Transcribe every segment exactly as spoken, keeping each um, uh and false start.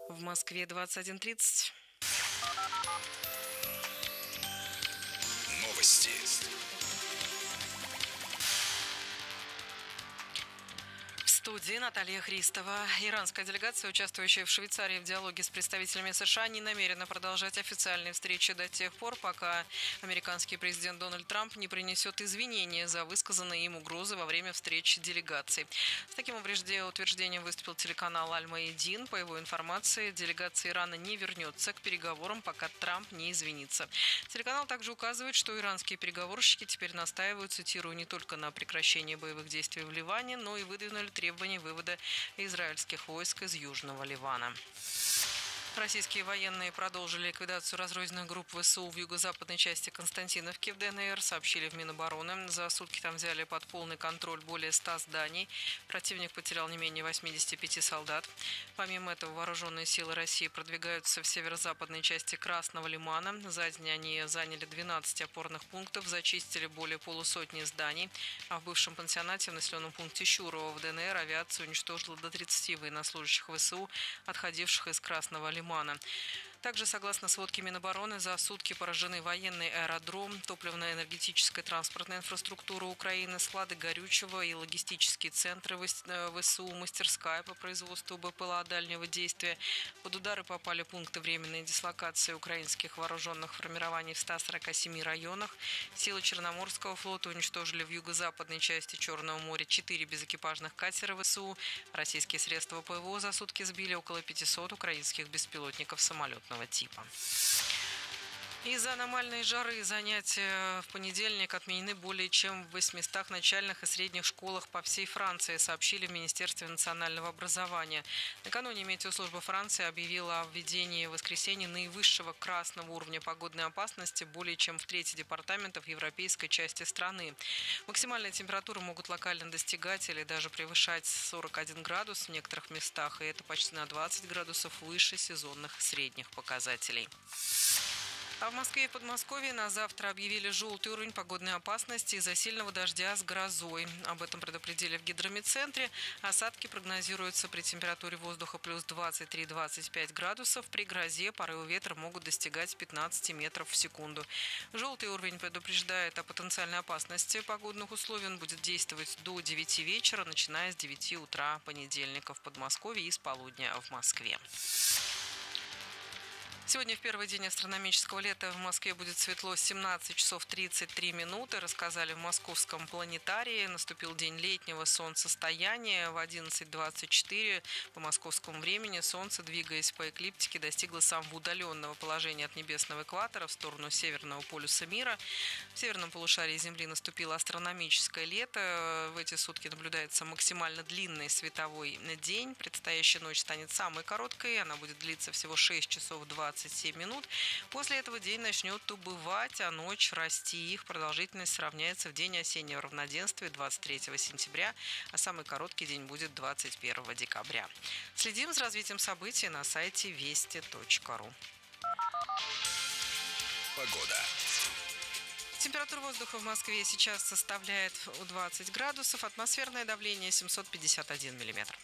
В Москве двадцать один тридцать. Новости. В студии Наталья Христова. Иранская делегация, участвующая в Швейцарии в диалоге с представителями США, не намерена продолжать официальные встречи до тех пор, пока американский президент Дональд Трамп не принесет извинения за высказанные им угрозы во время встречи делегаций. С таким утверждением выступил телеканал Аль-Маидин. По его информации, делегация Ирана не вернется к переговорам, пока Трамп не извинится. Телеканал также указывает, что иранские переговорщики теперь настаивают, цитирую, не только на прекращении боевых действий в Ливане, но и выдвинули требования вывода израильских войск из Южного Ливана. Российские военные продолжили ликвидацию разрозненных групп ВСУ в юго-западной части Константиновки в ДНР, сообщили в Минобороны. За сутки там взяли под полный контроль более ста зданий. Противник потерял не менее восьмидесяти пяти солдат. Помимо этого, вооруженные силы России продвигаются в северо-западной части Красного Лимана. За день они заняли двенадцать опорных пунктов, зачистили более полусотни зданий. А в бывшем пансионате в населенном пункте Щурово в ДНР авиация уничтожила до тридцати военнослужащих ВСУ, отходивших из Красного Лимана. Также, согласно сводке Минобороны, за сутки поражены военный аэродром, топливно-энергетическая транспортная инфраструктура Украины, склады горючего и логистические центры ВСУ, мастерская по производству БПЛА дальнего действия. Под удары попали пункты временной дислокации украинских вооруженных формирований в ста сорока семи районах. Силы Черноморского флота уничтожили в юго-западной части Черного моря четыре безэкипажных катера ВСУ. Российские средства ПВО за сутки сбили около пятисот украинских беспилотников самолетного типа. Из-за аномальной жары занятия в понедельник отменены более чем в восьмистах начальных и средних школах по всей Франции, сообщили в Министерстве национального образования. Накануне метеослужба Франции объявила о введении в воскресенье наивысшего красного уровня погодной опасности более чем в трети департаментов европейской части страны. Максимальные температуры могут локально достигать или даже превышать сорок один градус в некоторых местах, и это почти на двадцать градусов выше сезонных средних показателей. А в Москве и Подмосковье на завтра объявили желтый уровень погодной опасности из-за сильного дождя с грозой. Об этом предупредили в гидрометцентре. Осадки прогнозируются при температуре воздуха плюс двадцать три - двадцать пять градусов. При грозе порывы ветра могут достигать пятнадцати метров в секунду. Желтый уровень предупреждает о потенциальной опасности погодных условий. Он будет действовать до девяти вечера, начиная с девяти утра понедельника в Подмосковье и с полудня в Москве. Сегодня в первый день астрономического лета в Москве будет светло семнадцать часов тридцать три минуты, рассказали в Московском планетарии. Наступил день летнего солнцестояния. В одиннадцать двадцать четыре по московскому времени Солнце, двигаясь по эклиптике, достигло самого удаленного положения от небесного экватора в сторону северного полюса мира. В северном полушарии Земли наступило астрономическое лето. В эти сутки наблюдается максимально длинный световой день. Предстоящая ночь станет самой короткой. Она будет длиться всего шесть часов двадцать семь минут. После этого день начнет убывать, а ночь расти. Их продолжительность сравняется в день осеннего равноденствия двадцать третьего сентября, а самый короткий день будет двадцать первого декабря. Следим за развитием событий на сайте вести точка ру. Погода. Температура воздуха в Москве сейчас составляет двадцать градусов, атмосферное давление семьсот пятьдесят один миллиметр.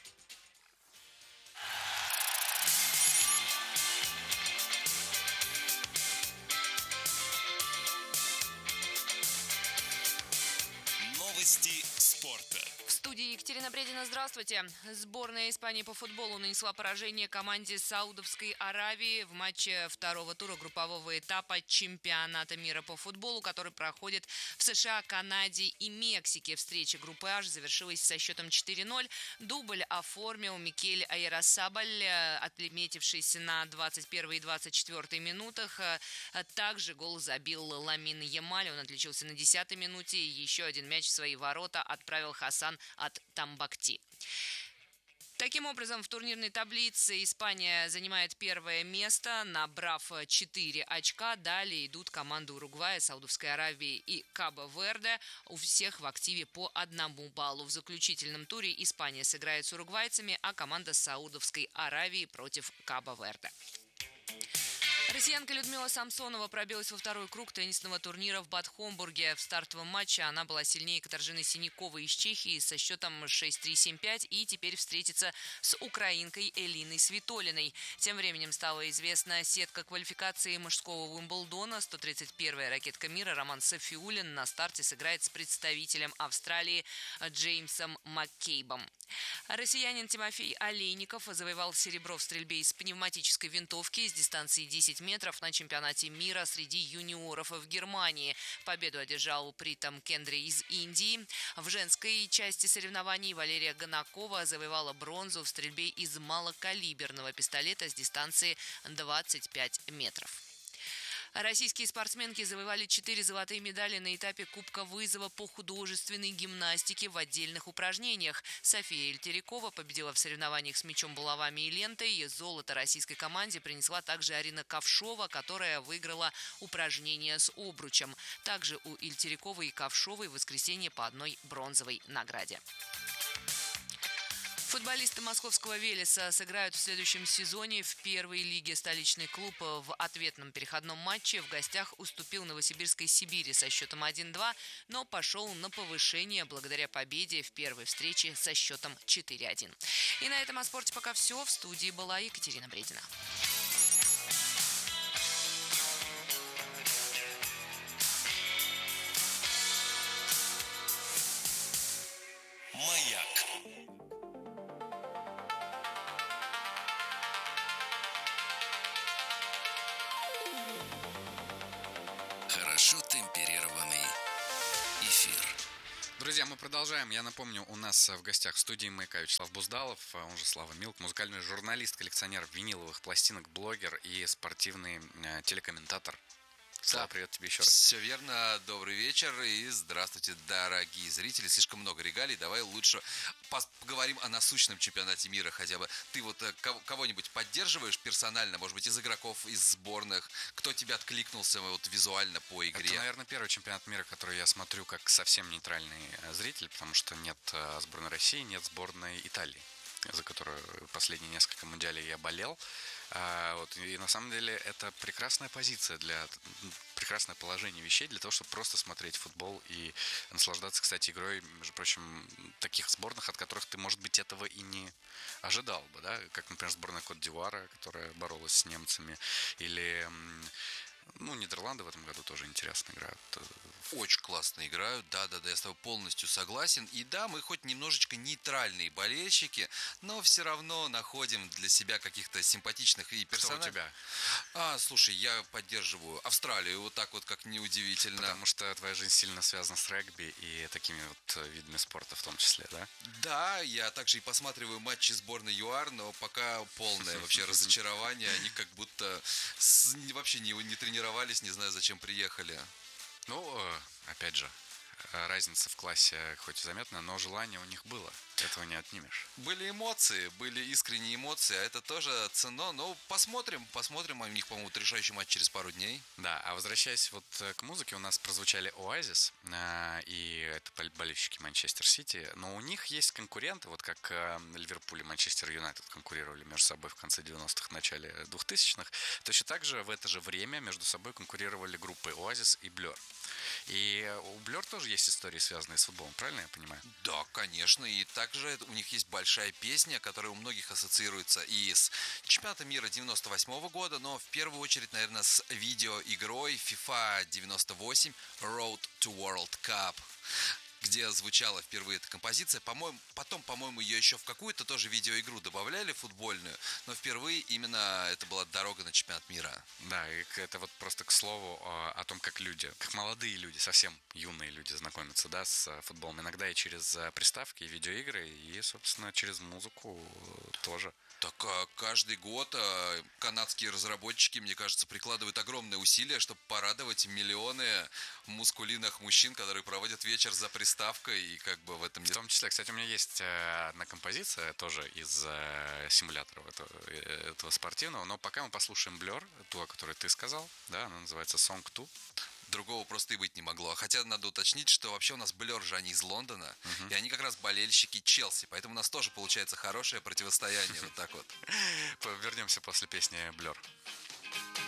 Новости спорта. В студии Екатерина Бредина, здравствуйте. Сборная Испании по футболу нанесла поражение команде Саудовской Аравии в матче второго тура группового этапа чемпионата мира по футболу, который проходит в США, Канаде и Мексике. Встреча группы H завершилась со счетом четыре ноль. Дубль оформил Микель Ойярсабаль, отметившийся на двадцать первой и двадцать четвёртой минутах. Также гол забил Ламин Ямаль, он отличился на десятой минуте. И еще один мяч в свои ворота отправил Хасан от Тамбакти. Таким образом, в турнирной таблице Испания занимает первое место, набрав четыре очка. Далее идут команды Уругвая, Саудовской Аравии и Кабо-Верде. У всех в активе по одному баллу. В заключительном туре Испания сыграет с уругвайцами, а команда Саудовской Аравии против Кабо-Верде. Россиянка Людмила Самсонова пробилась во второй круг теннисного турнира в Бад Хомбурге. В стартовом матче она была сильнее Катаржины Синяковой из Чехии со счетом шесть три семь пять и теперь встретится с украинкой Элиной Свитолиной. Тем временем стала известна сетка квалификации мужского Уимблдона. сто тридцать первая ракетка мира Роман Сафиуллин на старте сыграет с представителем Австралии Джеймсом Маккейбом. Россиянин Тимофей Олейников завоевал серебро в стрельбе из пневматической винтовки с дистанции десять метров на чемпионате мира среди юниоров в Германии. Победу одержал Притам Кендри из Индии. В женской части соревнований Валерия Ганакова завоевала бронзу в стрельбе из малокалиберного пистолета с дистанции двадцать пять метров. Российские спортсменки завоевали четыре золотые медали на этапе Кубка вызова по художественной гимнастике в отдельных упражнениях. София Ильтерикова победила в соревнованиях с мячом, булавами и лентой. Золото российской команде принесла также Арина Ковшова, которая выиграла упражнение с обручем. Также у Ильтериковой и Ковшовой в воскресенье по одной бронзовой награде. Футболисты московского «Велеса» сыграют в следующем сезоне в первой лиге. Столичный клуб в ответном переходном матче в гостях уступил Новосибирской «Сибири» со счетом один-два, но пошел на повышение благодаря победе в первой встрече со счетом четыре один. И на этом о спорте пока все. В студии была Екатерина Бредина. Маяк. Хорошо темперированный эфир. Друзья, мы продолжаем. Я напомню, у нас в гостях в студии «Маяка» Вячеслав Буздалов, он же Слава Милк, музыкальный журналист, коллекционер виниловых пластинок, блогер и спортивный э, телекомментатор. Слава, привет тебе еще раз. Все верно. Добрый вечер и здравствуйте, дорогие зрители. Слишком много регалий. Давай лучше поговорим о насущном чемпионате мира хотя бы. Ты вот кого-нибудь поддерживаешь персонально, может быть, из игроков, из сборных? Кто тебе откликнулся вот визуально по игре? Это, наверное, первый чемпионат мира, который я смотрю как совсем нейтральный зритель, потому что нет сборной России, нет сборной Италии, за которую последние несколько мундиалей я болел. А, вот, и на самом деле это прекрасная позиция, для прекрасное положение вещей для того, чтобы просто смотреть футбол и наслаждаться, кстати, игрой, между прочим, таких сборных, от которых ты, может быть, этого и не ожидал бы, да, как, например, сборная Кот-д'Ивуара, которая боролась с немцами, или... Ну, Нидерланды в этом году тоже интересно играют. Очень классно играют, да-да-да, я с тобой полностью согласен. И да, мы хоть немножечко нейтральные болельщики, но все равно находим для себя каких-то симпатичных и персонажей. Кто у тебя? А, слушай, я поддерживаю Австралию, вот так вот, как неудивительно. Потому что твоя жизнь сильно связана с регби и такими вот видами спорта в том числе, да? Да, я также и посматриваю матчи сборной ЮАР, но пока полное вообще разочарование. Они как будто вообще не тренируются. Тренировались, не знаю, зачем приехали. Ну, опять же, разница в классе хоть и заметна, но желание у них было. Этого не отнимешь. Были эмоции, были искренние эмоции, а это тоже ценно. Но посмотрим, посмотрим. У них, по-моему, решающий матч через пару дней. Да, а возвращаясь вот к музыке, у нас прозвучали Оазис, и это болельщики Манчестер Сити, но у них есть конкуренты, вот как Ливерпуль и Манчестер Юнайтед конкурировали между собой в конце девяностых, начале двухтысячных. Точно так же в это же время между собой конкурировали группы Оазис и Blur. И у Blur тоже есть истории, связанные с футболом, правильно я понимаю? Да, конечно, и также у них есть большая песня, которая у многих ассоциируется и с чемпионатом мира девяносто восьмого года, но в первую очередь, наверное, с видеоигрой FIFA девяносто восемь Road to World Cup, где звучала впервые эта композиция. По-моему, потом, по-моему, ее еще в какую-то тоже видеоигру добавляли, футбольную, но впервые именно это была дорога на чемпионат мира. Да, и это вот просто к слову о том, как люди, как молодые люди, совсем юные люди знакомятся, да, с футболом. Иногда и через приставки, и видеоигры, и, собственно, через музыку тоже. Так каждый год канадские разработчики, мне кажется, прикладывают огромные усилия, чтобы порадовать миллионы мускулинных мужчин, которые проводят вечер за приставкой, и как бы в этом... В том числе, кстати, у меня есть одна композиция тоже из симуляторов этого, этого спортивного, но пока мы послушаем Blur, ту, о которой ты сказал, да, она называется Song два. Другого просто и быть не могло. Хотя надо уточнить, что вообще у нас Blur же они из Лондона, uh-huh. и они как раз болельщики Челси, поэтому у нас тоже получается хорошее противостояние. Вот так вот. Вернемся после песни Blur.